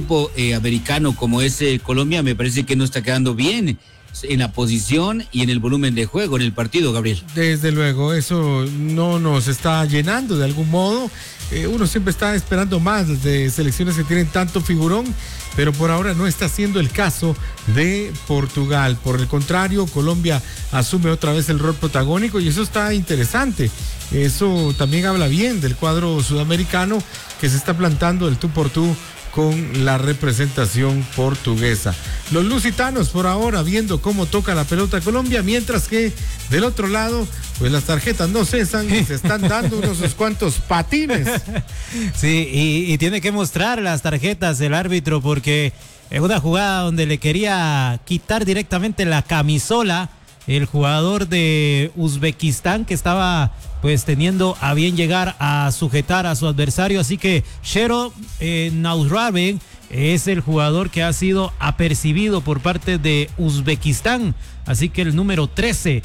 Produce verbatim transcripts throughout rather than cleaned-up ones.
equipo eh, americano como es eh, Colombia, me parece que no está quedando bien en la posición y en el volumen de juego en el partido, Gabriel. Desde luego, eso no nos está llenando de algún modo. Eh, uno siempre está esperando más de selecciones que tienen tanto figurón, pero por ahora no está siendo el caso de Portugal. Por el contrario, Colombia asume otra vez el rol protagónico y eso está interesante. Eso también habla bien del cuadro sudamericano que se está plantando el tú por tú con la representación portuguesa. Los lusitanos por ahora viendo cómo toca la pelota Colombia, mientras que del otro lado, pues las tarjetas no cesan y se están dando unos cuantos patines. Sí, y, y tiene que mostrar las tarjetas el árbitro porque en una jugada donde le quería quitar directamente la camisola, el jugador de Uzbekistán que estaba pues teniendo a bien llegar a sujetar a su adversario, así que Shero eh, Nausraven es el jugador que ha sido apercibido por parte de Uzbekistán, así que el número trece,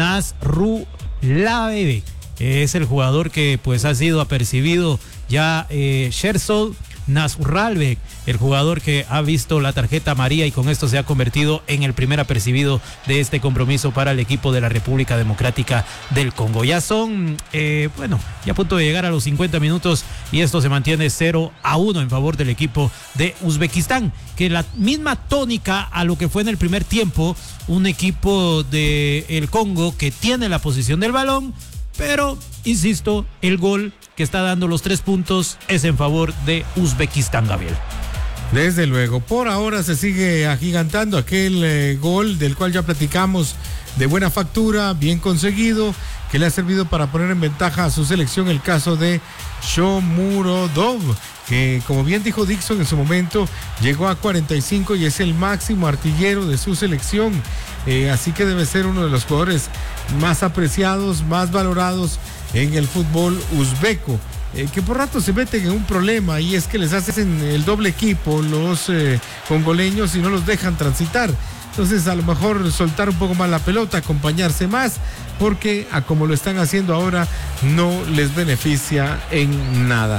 Nasrullah es el jugador que pues ha sido apercibido ya. eh, Sherzod Nasralbek, el jugador que ha visto la tarjeta amarilla y con esto se ha convertido en el primer apercibido de este compromiso para el equipo de la República Democrática del Congo. Ya son, eh, bueno, ya a punto de llegar a los cincuenta minutos y esto se mantiene cero a uno en favor del equipo de Uzbekistán, que la misma tónica a lo que fue en el primer tiempo, un equipo de el Congo que tiene la posición del balón, pero, insisto, el gol que está dando los tres puntos es en favor de Uzbekistán, Gabriel. Desde luego, por ahora se sigue agigantando aquel eh, gol del cual ya platicamos, de buena factura, bien conseguido, que le ha servido para poner en ventaja a su selección, el caso de Shomurodov, que como bien dijo Dixon en su momento, llegó a cuarenta y cinco y es el máximo artillero de su selección, eh, así que debe ser uno de los jugadores más apreciados, más valorados en el fútbol uzbeco, eh, que por rato se meten en un problema y es que les hacen el doble equipo los eh, congoleños y no los dejan transitar. Entonces a lo mejor soltar un poco más la pelota, acompañarse más, porque a como lo están haciendo ahora no les beneficia en nada.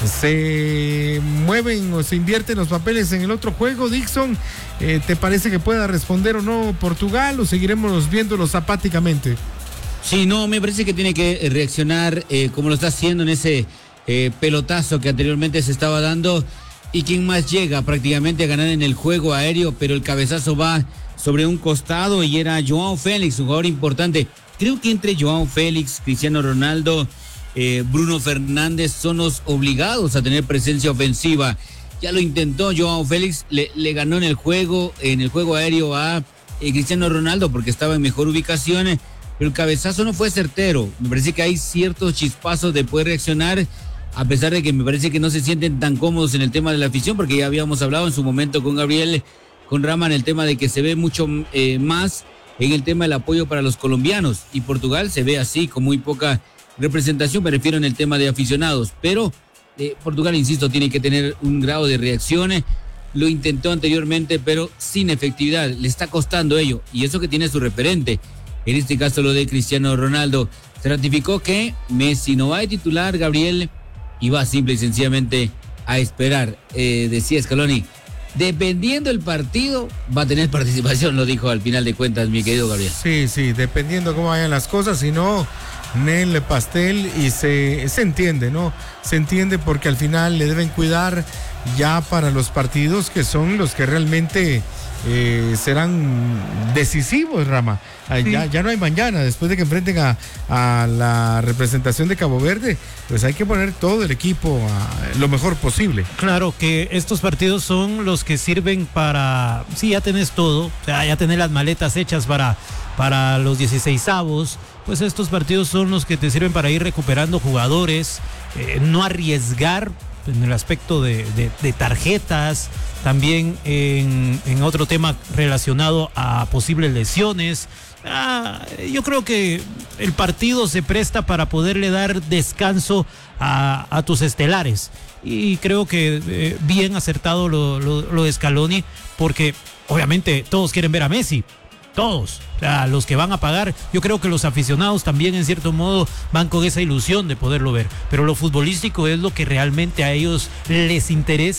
Se mueven o se invierten los papeles en el otro juego, Dixon. Eh, ¿Te parece que pueda responder o no Portugal o seguiremos viéndolos apáticamente? Sí, no, me parece que tiene que reaccionar eh, como lo está haciendo en ese eh, pelotazo que anteriormente se estaba dando y quien más llega prácticamente a ganar en el juego aéreo, pero el cabezazo va sobre un costado y era Joao Félix, un jugador importante. Creo que entre Joao Félix, Cristiano Ronaldo, eh, Bruno Fernández son los obligados a tener presencia ofensiva. Ya lo intentó Joao Félix, le, le ganó en el juego, en el juego aéreo a eh, Cristiano Ronaldo porque estaba en mejor ubicación. Pero el cabezazo no fue certero. Me parece que hay ciertos chispazos de poder reaccionar, a pesar de que me parece que no se sienten tan cómodos en el tema de la afición, porque ya habíamos hablado en su momento con Gabriel, con Rama, en el tema de que se ve mucho eh, más en el tema del apoyo para los colombianos. Y Portugal se ve así, con muy poca representación, me refiero en el tema de aficionados. Pero eh, Portugal, insisto, tiene que tener un grado de reacción. Lo intentó anteriormente, pero sin efectividad. Le está costando ello. Y eso que tiene su referente. En este caso lo de Cristiano Ronaldo. Se ratificó que Messi no va de titular, Gabriel, y va simple y sencillamente a esperar. Eh, decía Scaloni, dependiendo del partido, va a tener participación, lo dijo al final de cuentas, mi querido Gabriel. Sí, sí, dependiendo cómo vayan las cosas, si no, Nel pastel y se, se entiende, ¿no? Se entiende porque al final le deben cuidar ya para los partidos que son los que realmente eh, serán decisivos, Rama. Sí. Ya, ya no hay mañana, después de que enfrenten a, a la representación de Cabo Verde, pues hay que poner todo el equipo a lo mejor posible. Claro que estos partidos son los que sirven para, sí, ya tenés todo, o sea, ya tenés las maletas hechas para, para los dieciseisavos, pues estos partidos son los que te sirven para ir recuperando jugadores, eh, no arriesgar en el aspecto de, de, de tarjetas, también en, en otro tema relacionado a posibles lesiones. Ah, yo creo que el partido se presta para poderle dar descanso a, a tus estelares y creo que eh, bien acertado lo, lo, lo de Scaloni, porque obviamente todos quieren ver a Messi, todos, o sea, los que van a pagar. Yo creo que los aficionados también en cierto modo van con esa ilusión de poderlo ver, pero lo futbolístico es lo que realmente a ellos les interesa,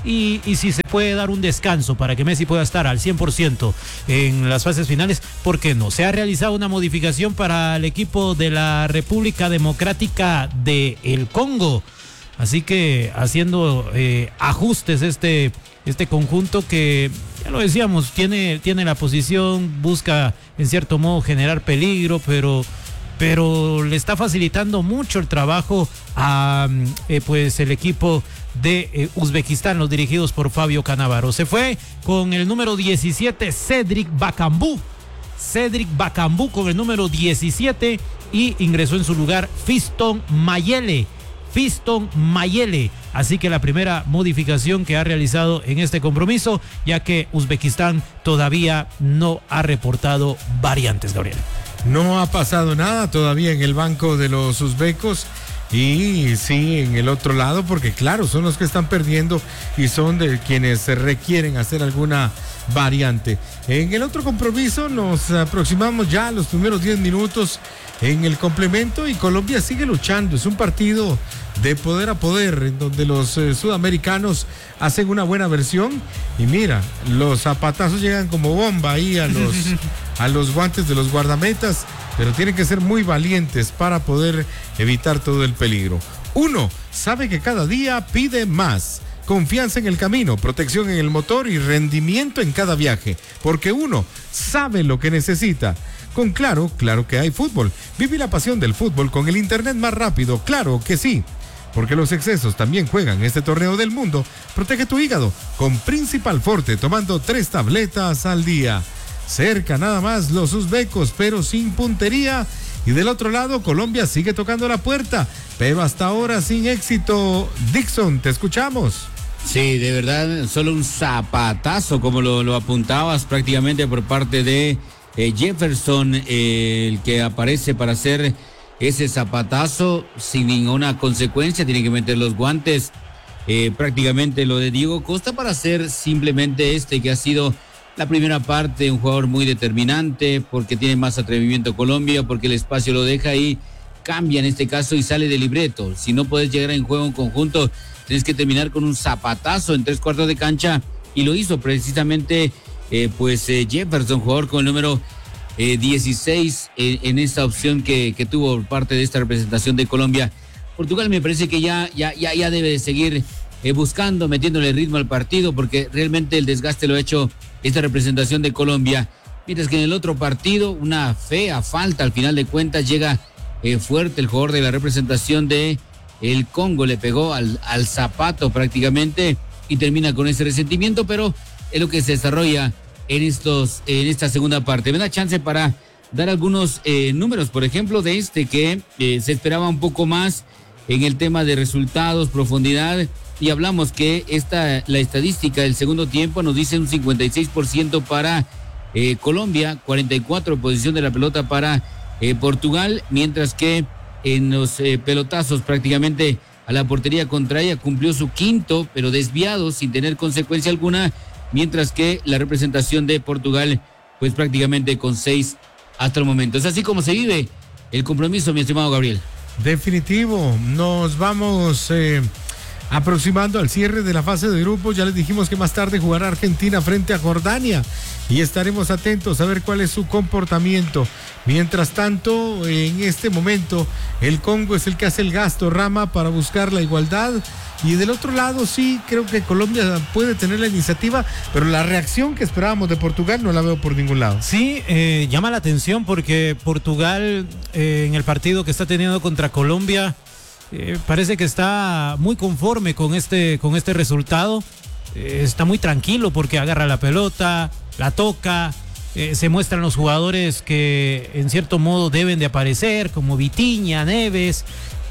y, y si se puede dar un descanso para que Messi pueda estar al cien por ciento en las fases finales, ¿por qué no? Se ha realizado una modificación para el equipo de la República Democrática de el Congo, así que haciendo eh, ajustes este, este conjunto que, ya lo decíamos, tiene, tiene la posición, busca en cierto modo generar peligro, pero... pero le está facilitando mucho el trabajo a eh, pues el equipo de eh, Uzbekistán, los dirigidos por Fabio Cannavaro. Se fue con el número diecisiete, Cedric Bakambu. Cedric Bakambu con el número diecisiete y ingresó en su lugar Fiston Mayele. Fiston Mayele. Así que la primera modificación que ha realizado en este compromiso, ya que Uzbekistán todavía no ha reportado variantes, Gabriel. No ha pasado nada todavía en el banco de los uzbecos y sí en el otro lado, porque claro, son los que están perdiendo y son de quienes requieren hacer alguna variante. En el otro compromiso nos aproximamos ya a los primeros diez minutos en el complemento y Colombia sigue luchando. Es un partido de poder a poder en donde los eh, sudamericanos hacen una buena versión y mira, los zapatazos llegan como bomba ahí a los, a los guantes de los guardametas, pero tienen que ser muy valientes para poder evitar todo el peligro. Uno sabe que cada día pide más. Confianza en el camino, protección en el motor y rendimiento en cada viaje, porque uno sabe lo que necesita. Con Claro, claro que hay fútbol. Vive la pasión del fútbol con el internet más rápido, claro que sí. Porque los excesos también juegan en este torneo del mundo. Protege tu hígado con Principal Forte, tomando tres tabletas al día. Cerca nada más los uzbecos, pero sin puntería. Y del otro lado, Colombia sigue tocando la puerta, pero hasta ahora sin éxito. Dixon, te escuchamos. Sí, de verdad, solo un zapatazo, como lo, lo apuntabas, prácticamente por parte de eh, Jefferson, eh, el que aparece para hacer ese zapatazo sin ninguna consecuencia. Tiene que meter los guantes, eh, prácticamente lo de Diego Costa para hacer simplemente este que ha sido la primera parte, un jugador muy determinante, porque tiene más atrevimiento Colombia, porque el espacio lo deja y cambia en este caso y sale de libreto. Si no puedes llegar en juego en conjunto, tienes que terminar con un zapatazo en tres cuartos de cancha, y lo hizo precisamente eh, pues eh, Jefferson, jugador con el número eh, dieciséis eh, en esta opción que, que tuvo por parte de esta representación de Colombia. Portugal me parece que ya, ya, ya, ya debe de seguir eh, buscando, metiéndole ritmo al partido, porque realmente el desgaste lo ha hecho esta representación de Colombia, mientras que en el otro partido una fea falta, al final de cuentas llega eh, fuerte el jugador de la representación de el Congo, le pegó al, al zapato prácticamente y termina con ese resentimiento, pero es lo que se desarrolla en estos en esta segunda parte. Me da chance para dar algunos eh, números, por ejemplo, de este que eh, se esperaba un poco más en el tema de resultados, profundidad. Y hablamos que esta, la estadística del segundo tiempo nos dice un cincuenta y seis por ciento para eh, Colombia, cuarenta y cuatro por ciento posición de la pelota para eh, Portugal, mientras que en los eh, pelotazos prácticamente a la portería contraria cumplió su quinto, pero desviado sin tener consecuencia alguna, mientras que la representación de Portugal pues prácticamente con seis hasta el momento. Es así como se vive el compromiso, mi estimado Gabriel. Definitivo, nos vamos eh, aproximando al cierre de la fase de grupos. Ya les dijimos que más tarde jugará Argentina frente a Jordania y estaremos atentos a ver cuál es su comportamiento. Mientras tanto, en este momento, el Congo es el que hace el gasto, Rama, para buscar la igualdad. Y del otro lado, sí, creo que Colombia puede tener la iniciativa, pero la reacción que esperábamos de Portugal no la veo por ningún lado. Sí, eh, llama la atención porque Portugal, eh, en el partido que está teniendo contra Colombia, eh, parece que está muy conforme con este, con este resultado. Eh, está muy tranquilo porque agarra la pelota, la toca. Eh, se muestran los jugadores que en cierto modo deben de aparecer, como Vitinha, Neves,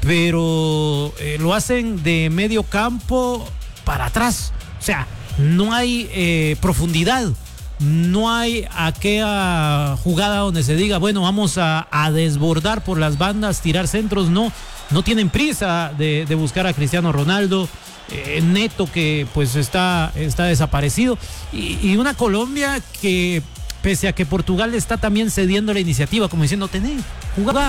pero eh, lo hacen de medio campo para atrás. O sea, no hay eh, profundidad, no hay aquella jugada donde se diga, bueno, vamos a, a desbordar por las bandas, tirar centros. No, no tienen prisa de, de buscar a Cristiano Ronaldo. Eh, Neto, que pues está, está desaparecido, y, y una Colombia que, pese a que Portugal está también cediendo la iniciativa, como diciendo, tenés, jugá,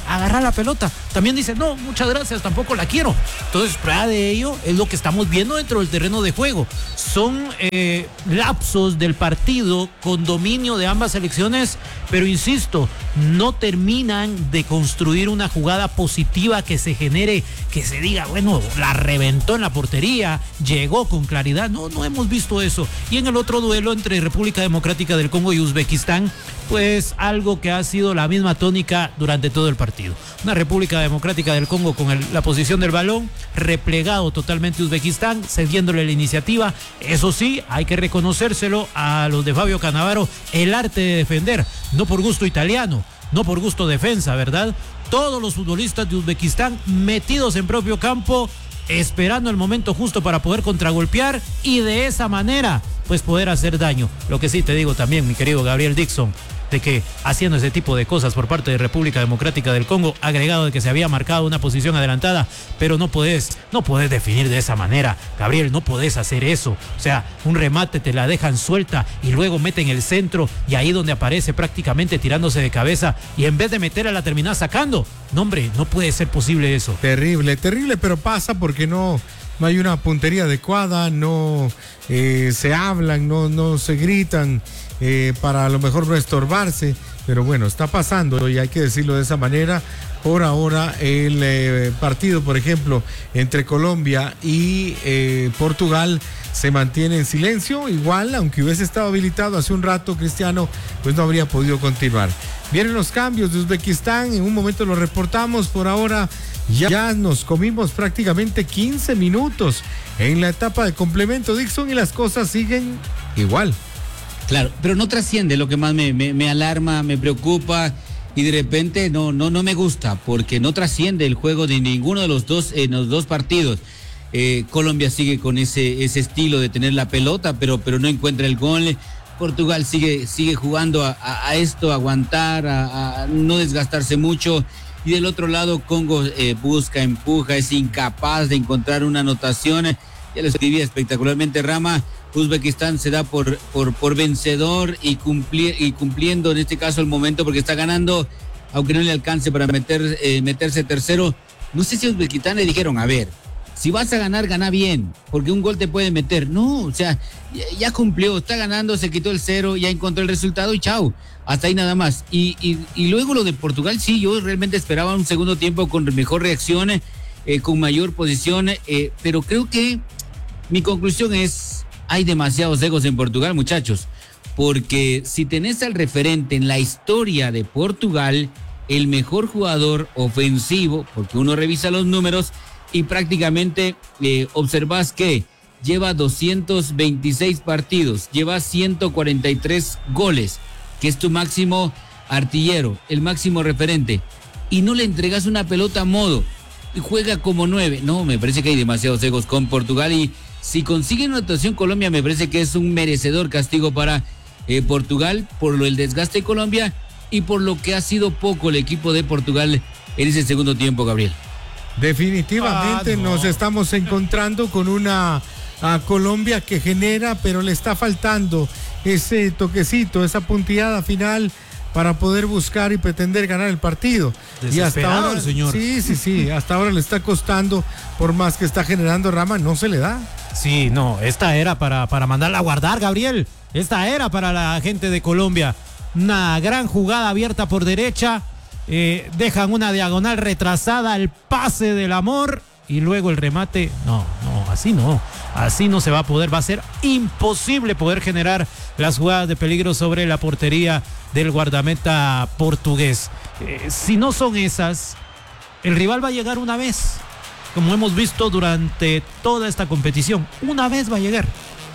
agarrar la pelota. También dice, no, muchas gracias, tampoco la quiero. Entonces, prueba de ello es lo que estamos viendo dentro del terreno de juego. Son eh, lapsos del partido con dominio de ambas selecciones, pero insisto, no terminan de construir una jugada positiva que se genere, que se diga, bueno, la reventó en la portería, llegó con claridad. No, no hemos visto eso. Y en el otro duelo entre República Democrática del Congo y Uzbekistán, pues algo que ha sido la misma tónica durante todo el partido. Una República Democrática del Congo con el, la posición del balón, replegado totalmente Uzbekistán, cediéndole la iniciativa. Eso sí, hay que reconocérselo a los de Fabio Cannavaro, el arte de defender, no por gusto italiano, no por gusto defensa, ¿verdad? Todos los futbolistas de Uzbekistán metidos en propio campo, esperando el momento justo para poder contragolpear y de esa manera pues poder hacer daño. Lo que sí te digo también, mi querido Gabriel Dixon, de que haciendo ese tipo de cosas por parte de República Democrática del Congo, agregado de que se había marcado una posición adelantada, pero no podés, no podés definir de esa manera, Gabriel, no podés hacer eso. O sea, un remate te la dejan suelta y luego meten el centro y ahí donde aparece prácticamente tirándose de cabeza y en vez de meterla la terminás sacando. No, hombre, no puede ser posible eso. Terrible, terrible, pero pasa porque no... No hay una puntería adecuada, no eh, se hablan, no, no se gritan eh, para a lo mejor no estorbarse, pero bueno, está pasando y hay que decirlo de esa manera. Por ahora el eh, partido, por ejemplo, entre Colombia y eh, Portugal se mantiene en silencio, igual, aunque hubiese estado habilitado hace un rato Cristiano, pues no habría podido continuar. Vienen los cambios de Uzbekistán, en un momento lo reportamos, por ahora ya nos comimos prácticamente quince minutos en la etapa de complemento, Dixon, y las cosas siguen igual. Claro, pero no trasciende, lo que más me, me, me alarma, me preocupa y de repente no, no, no me gusta, porque no trasciende el juego de ninguno de los dos en los dos partidos. Eh, Colombia sigue con ese, ese estilo de tener la pelota, pero, pero no encuentra el gol. Portugal sigue, sigue jugando a, a, a esto, a aguantar, a, a no desgastarse mucho. Y del otro lado, Congo eh, busca, empuja, es incapaz de encontrar una anotación. Ya lo escribía espectacularmente Rama. Uzbekistán se da por, por, por vencedor y, cumpli, y cumpliendo en este caso el momento porque está ganando, aunque no le alcance para meter, eh, meterse tercero. No sé si a Uzbekistán le dijeron, a ver, si vas a ganar, gana bien, porque un gol te puede meter. No, o sea, ya, ya cumplió, está ganando, se quitó el cero, ya encontró el resultado y chao. Hasta ahí nada más. Y, y, y luego lo de Portugal, sí, yo realmente esperaba un segundo tiempo con mejor reacción, eh, con mayor posición, eh, pero creo que mi conclusión es, hay demasiados egos en Portugal, muchachos, porque si tenés al referente en la historia de Portugal, el mejor jugador ofensivo, porque uno revisa los números y prácticamente eh, observás que lleva doscientos veintiséis partidos, lleva ciento cuarenta y tres goles, que es tu máximo artillero, el máximo referente, y no le entregas una pelota a modo, y juega como nueve. No, me parece que hay demasiados egos con Portugal, y si consigue una actuación Colombia, me parece que es un merecedor castigo para eh, Portugal, por lo el desgaste de Colombia, y por lo que ha sido poco el equipo de Portugal en ese segundo tiempo, Gabriel. Definitivamente ah, no. Nos estamos encontrando con una a Colombia que genera, pero le está faltando ese toquecito, esa puntillada final para poder buscar y pretender ganar el partido. Y hasta ahora, el señor. Sí, sí, sí, hasta ahora le está costando, por más que está generando Rama, no se le da. Sí, no, esta era para, para mandarla a guardar, Gabriel. Esta era para la gente de Colombia. Una gran jugada abierta por derecha. Eh, dejan una diagonal retrasada, el pase del amor y luego el remate. No, no, así no. Así no se va a poder. Va a ser imposible poder generar las jugadas de peligro sobre la portería del guardameta portugués. Eh, si no son esas, el rival va a llegar una vez, como hemos visto durante toda esta competición. Una vez va a llegar.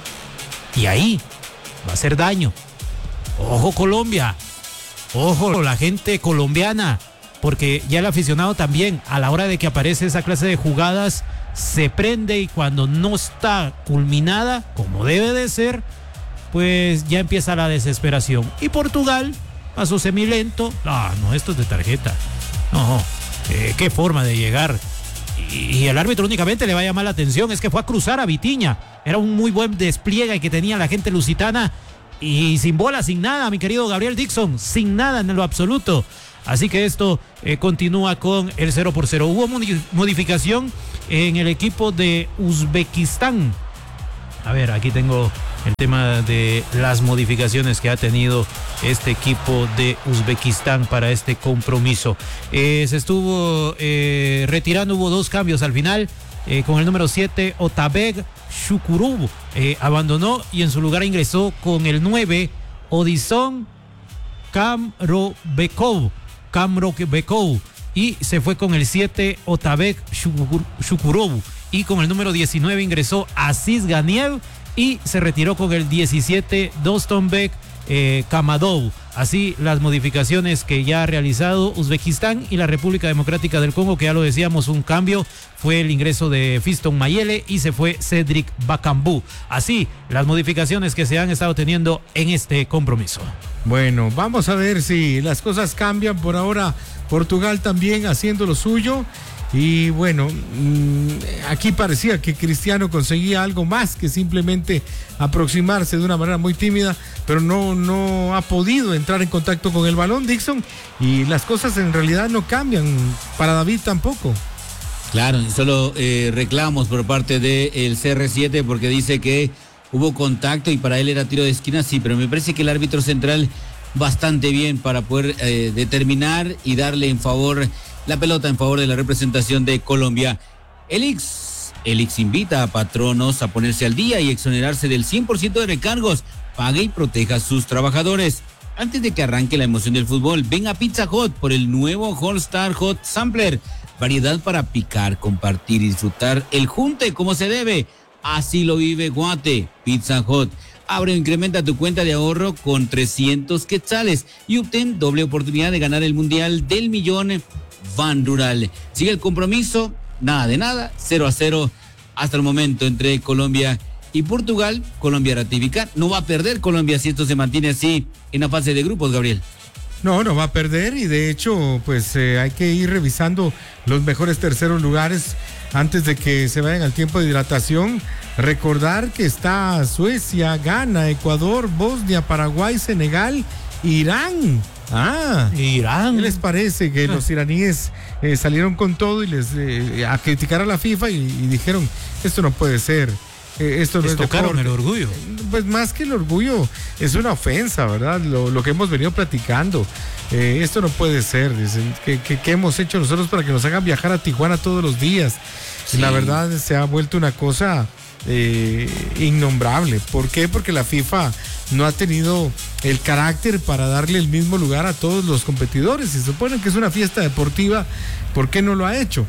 Y ahí va a hacer daño. Ojo Colombia. Ojo la gente colombiana. Porque ya el aficionado también, a la hora de que aparece esa clase de jugadas, se prende y cuando no está culminada, como debe de ser, pues ya empieza la desesperación. Y Portugal, a su semilento, no, no, esto es de tarjeta. No, eh, qué forma de llegar. Y, y el árbitro únicamente le va a llamar la atención, es que fue a cruzar a Vitinha. Era un muy buen despliegue que tenía la gente lusitana y sin bola, sin nada, mi querido Gabriel Dixon, sin nada en lo absoluto. Así que esto eh, continúa con el cero por cero. Hubo modificación en el equipo de Uzbekistán. A ver, aquí tengo el tema de las modificaciones que ha tenido este equipo de Uzbekistán para este compromiso. Eh, se estuvo eh, retirando, hubo dos cambios al final. Eh, con el número siete, Otabek Shukurov eh, abandonó y en su lugar ingresó con el nueve, Odison Kamrobekov. Kamrobekov y se fue con el siete, Otabek Shukurov. Y con el número diecinueve ingresó Aziz Ganiev y se retiró con el diecisiete, Dostonbek eh, Kamadov. Así las modificaciones que ya ha realizado Uzbekistán y la República Democrática del Congo, que ya lo decíamos, un cambio fue el ingreso de Fiston Mayele y se fue Cedric Bakambu. Así las modificaciones que se han estado teniendo en este compromiso. Bueno, vamos a ver si las cosas cambian. Por ahora Portugal también haciendo lo suyo. Y bueno, aquí parecía que Cristiano conseguía algo más que simplemente aproximarse de una manera muy tímida, pero no, no ha podido entrar en contacto con el balón, Dixon, y las cosas en realidad no cambian para David tampoco. Claro, solo eh, reclamos por parte del C R siete porque dice que hubo contacto y para él era tiro de esquina, sí, pero me parece que el árbitro central bastante bien para poder eh, determinar y darle en favor la pelota en favor de la representación de Colombia. Elix, Elix invita a patronos a ponerse al día y exonerarse del cien por ciento de recargos. Pague y proteja a sus trabajadores. Antes de que arranque la emoción del fútbol, ven a Pizza Hut por el nuevo All Star Hot Sampler. Variedad para picar, compartir y disfrutar el junte como se debe. Así lo vive Guate. Pizza Hut. Abre o incrementa tu cuenta de ahorro con trescientos quetzales y obtén doble oportunidad de ganar el Mundial del Millón Van Rural. Sigue el compromiso, nada de nada, cero a cero hasta el momento entre Colombia y Portugal. Colombia ratifica, no va a perder Colombia si esto se mantiene así en la fase de grupos, Gabriel. No, no va a perder y de hecho pues eh, hay que ir revisando los mejores terceros lugares antes de que se vayan al tiempo de hidratación. Recordar que está Suecia, Ghana, Ecuador, Bosnia, Paraguay, Senegal, Irán. Ah, Irán. ¿Qué les parece que los iraníes eh, salieron con todo y les eh, a criticar a la FIFA y, y dijeron esto no puede ser? Eh, esto no les es tocaron deporte. El orgullo. Pues más que el orgullo, es una ofensa, ¿verdad? Lo, lo que hemos venido platicando. Eh, esto no puede ser. Dicen, ¿qué, qué, qué hemos hecho nosotros para que nos hagan viajar a Tijuana todos los días? Sí. La verdad se ha vuelto una cosa eh, innombrable. ¿Por qué? Porque la FIFA no ha tenido el carácter para darle el mismo lugar a todos los competidores. Se supone que es una fiesta deportiva, ¿por qué no lo ha hecho?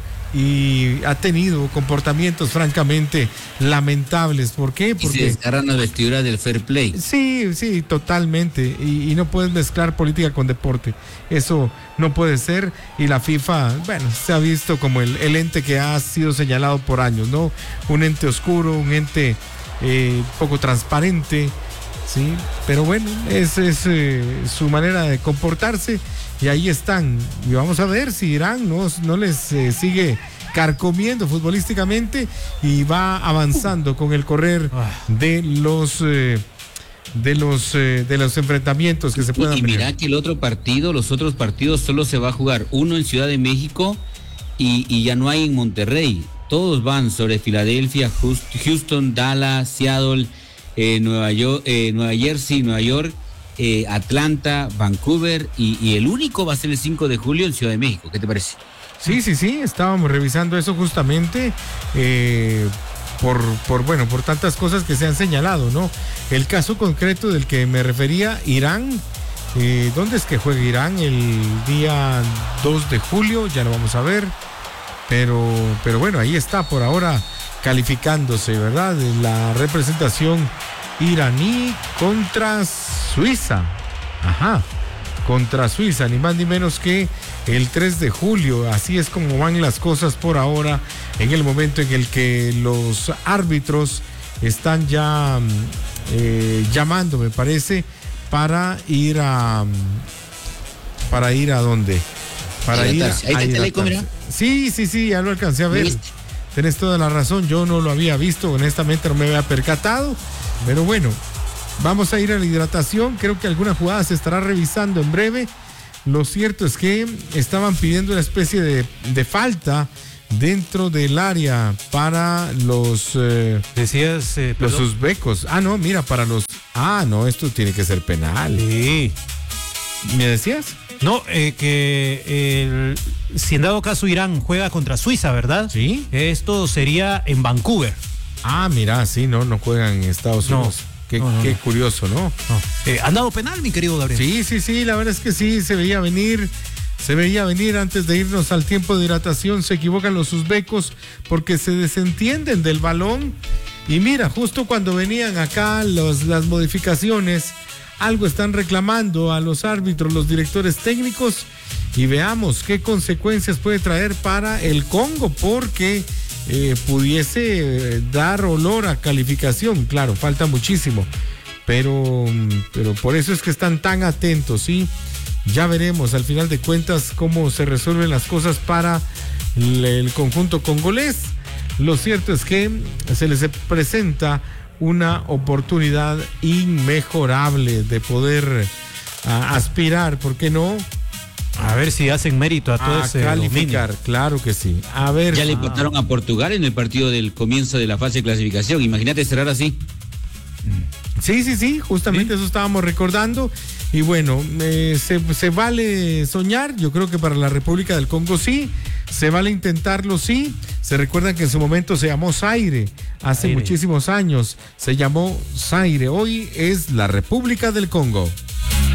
Y ha tenido comportamientos francamente lamentables. ¿Por qué? Porque y se desgarran las vestiduras del fair play. Sí, sí, totalmente. Y, y no puedes mezclar política con deporte. Eso no puede ser. Y la FIFA, bueno, se ha visto como el, el ente que ha sido señalado por años, ¿no? Un ente oscuro, un ente eh, poco transparente. Sí, pero bueno, esa es eh, su manera de comportarse y ahí están. Y vamos a ver si Irán no, no les eh, sigue carcomiendo futbolísticamente y va avanzando con el correr de los eh, de los eh, de los enfrentamientos que se puedan y, y mira que el otro partido, los otros partidos solo se va a jugar uno en Ciudad de México y, y ya no hay en Monterrey. Todos van sobre Filadelfia, Houston, Dallas, Seattle, Eh, Nueva York, eh, Nueva Jersey, Nueva York, eh, Atlanta, Vancouver y, y el único va a ser el cinco de julio en Ciudad de México. ¿Qué te parece? Sí, sí, sí, estábamos revisando eso justamente eh, por, por, bueno, por tantas cosas que se han señalado, ¿no? El caso concreto del que me refería, Irán, eh, ¿dónde es que juega Irán? El día dos de julio, ya lo vamos a ver, pero, pero bueno, ahí está por ahora calificándose, ¿verdad? La representación iraní contra Suiza. Ajá, contra Suiza, ni más ni menos que el tres de julio. Así es como van las cosas por ahora, en el momento en el que los árbitros están ya eh, llamando, me parece, para ir a... ¿Para ir a dónde? Para ir a... a sí, sí, sí, ya lo alcancé a ver. Tenés toda la razón, yo no lo había visto, honestamente no me había percatado, pero bueno, Vamos a ir a la hidratación. Creo que alguna jugada se estará revisando en breve. Lo cierto es que estaban pidiendo una especie de, de falta dentro del área para los eh, decías eh, los perdón. uzbecos. Ah, no, mira, para los... Ah, no, esto tiene que ser penal. Sí. ¿Me decías? No, eh, que el, si en dado caso Irán juega contra Suiza, ¿verdad? Sí. Esto sería en Vancouver. Ah, mira, sí, no, no juegan en Estados No. Unidos. Qué, No, no, qué no. curioso, ¿no? No. Eh, ¿Han dado penal, mi querido Gabriel? Sí, sí, sí, la verdad es que sí, se veía venir, se veía venir antes de irnos al tiempo de hidratación, se equivocan los uzbecos porque se desentienden del balón y mira, justo cuando venían acá los, las modificaciones, algo están reclamando a los árbitros, los directores técnicos y veamos qué consecuencias puede traer para el Congo porque... Eh, pudiese dar olor a calificación, claro, falta muchísimo, pero, pero por eso es que están tan atentos, ¿sí? Ya veremos al final de cuentas cómo se resuelven las cosas para el, el conjunto congolés. Lo cierto es que se les presenta una oportunidad inmejorable de poder a, aspirar, ¿por qué no? A ver si hacen mérito a todo A ese calificar, dominio. claro que sí. A ver. Ya le ah, empataron a Portugal en el partido del comienzo de la fase de clasificación. Imagínate cerrar así. Sí, sí, sí, justamente ¿Sí? eso estábamos recordando. Y bueno, eh, se, se vale soñar, yo creo que para la República del Congo sí, se vale intentarlo sí. Se recuerdan que en su momento se llamó Zaire, hace Zaire. muchísimos años se llamó Zaire, hoy es la República del Congo.